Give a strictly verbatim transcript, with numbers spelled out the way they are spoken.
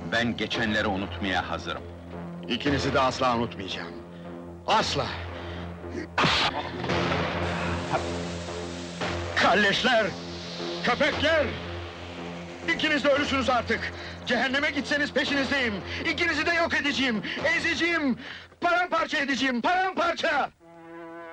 Ben geçenleri unutmaya hazırım. İkinizi de asla unutmayacağım. Asla! Kalleşler! Köpekler! İkiniz de ölüsünüz artık! Cehenneme gitseniz peşinizdeyim! İkinizi de yok edeceğim! Ezeceğim! Paramparça edeceğim! Paramparça!